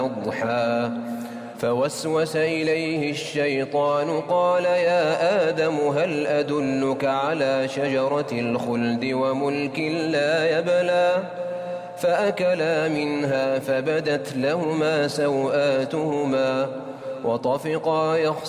أضحى فوسوس إليه الشيطان قال يا آدم هل أدلك على شجرة الخلد وملك لا يبلى فأكلا منها فبدت لهما سوآتهما وطفقا